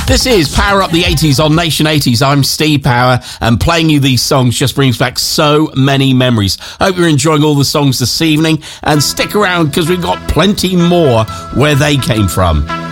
This is Power Up the 80s on Nation 80s. I'm Steve Power, and playing you these songs just brings back so many memories. Hope you're enjoying all the songs this evening, and stick around because we've got plenty more where they came from.